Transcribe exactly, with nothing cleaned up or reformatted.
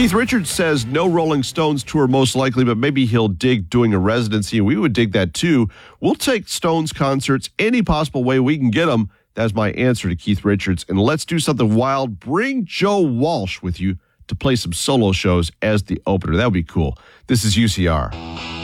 Keith Richards says no Rolling Stones tour most likely, but maybe he'll dig doing a residency, and we would dig that too. We'll take Stones concerts any possible way we can get them. That's my answer to Keith Richards. And let's do something wild. Bring Joe Walsh with you to play some solo shows as the opener. That would be cool. This is U C R.